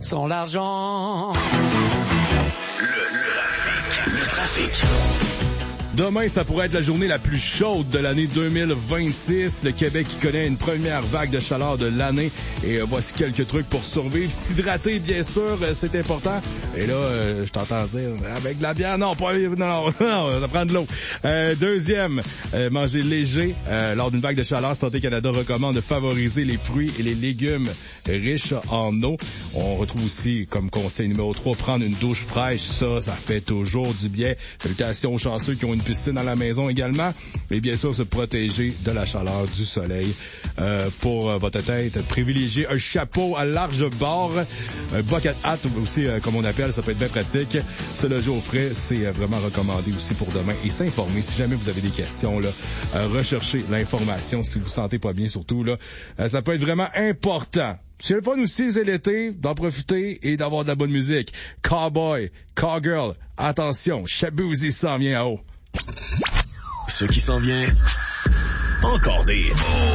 Sans l'argent. Le trafic. Demain, ça pourrait être la journée la plus chaude de l'année 2026. Le Québec qui connaît une première vague de chaleur de l'année. Et voici quelques trucs pour survivre. S'hydrater, bien sûr, c'est important. Et là, je t'entends dire, avec de la bière, non, ça prend de l'eau. Deuxième, manger léger. Lors d'une vague de chaleur, Santé Canada recommande de favoriser les fruits et les légumes riches en eau. On retrouve aussi, comme conseil numéro 3, prendre une douche fraîche. Ça fait toujours du bien. Salutations aux chanceux qui ont une piscine à la maison également. Et bien sûr, se protéger de la chaleur du soleil. Pour votre tête, privilégiez un chapeau à large bord, un bucket hat aussi, comme on appelle, ça peut être bien pratique. Se loger au frais, c'est vraiment recommandé aussi pour demain. Et s'informer, si jamais vous avez des questions, là, recherchez l'information si vous vous sentez pas bien, surtout. Là, ça peut être vraiment important. C'est le fun aussi, c'est l'été, d'en profiter et d'avoir de la bonne musique. Cowboy, cowgirl, attention, Shaboozey s'en vient à haut. Ce qui s'en vient, encore des hits.